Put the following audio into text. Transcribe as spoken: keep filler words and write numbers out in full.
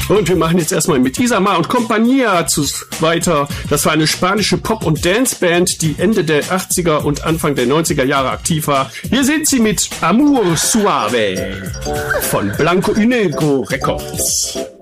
Und wir machen jetzt erstmal mit Isamar und Compañía zu, weiter. Das war eine spanische Pop- und Danceband, die Ende der achtziger und Anfang der neunziger Jahre aktiv war. Hier sind sie mit Amor Suave von Blanco y Negro Records.